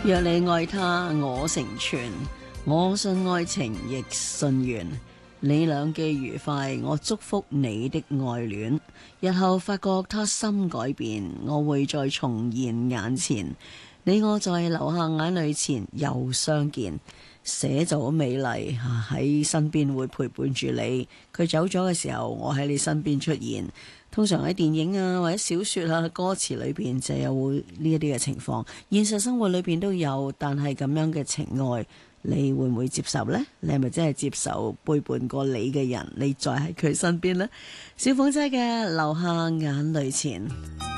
若你愛他，我成全。我信愛情，亦信緣。你兩既愉快，我祝福你的愛戀。日後發覺他心改變，我會再重現眼前。你我在流下眼淚前又相見。寫就好美麗，喺身邊會陪伴住你。佢走咗嘅時候，我喺你身邊出現。通常喺電影啊或者小說啊歌詞裏邊就有會呢一啲嘅情況，現實生活裏邊都有，但係咁樣嘅情愛，你會唔會接受呢？你係咪真係接受背叛過你嘅人，你再喺佢身邊呢？小鳳姐嘅流下眼淚前。